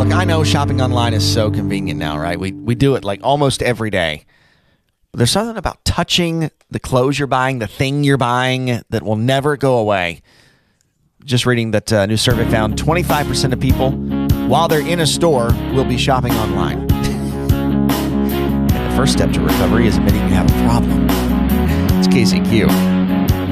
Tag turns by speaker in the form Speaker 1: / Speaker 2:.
Speaker 1: Look, I know shopping online is so convenient now, right? We do it like almost every day. But there's something about touching the clothes you're buying, the thing you're buying, that will never go away. Just reading that new survey found 25% of people, while they're in a store, will be shopping online. And the first step to recovery is admitting you have a problem. It's KCQ.